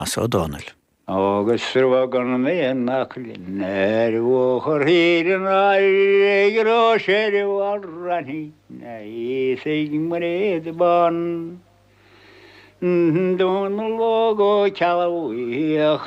as O'Donnell. Agus sugan mé nachlin bhchar hían érá sé bhil ranní na sé mar éiad ban. Donna lágá cehaíoch